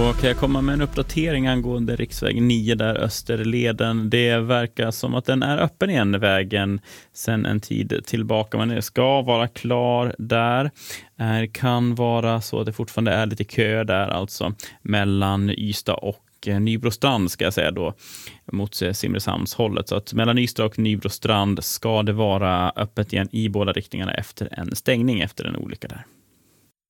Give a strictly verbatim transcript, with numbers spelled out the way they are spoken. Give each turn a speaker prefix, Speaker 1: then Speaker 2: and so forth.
Speaker 1: Då kan jag komma med en uppdatering angående riksväg nio där Österleden. Det verkar som att den är öppen igen, vägen sen en tid tillbaka, men det ska vara klar där. Det kan vara så att det fortfarande är lite kö där, alltså mellan Ystad och Nybrostrand ska jag säga då, mot Simrishamnshållet. Så att mellan Ystad och Nybrostrand ska det vara öppet igen i båda riktningarna efter en stängning efter en olycka där.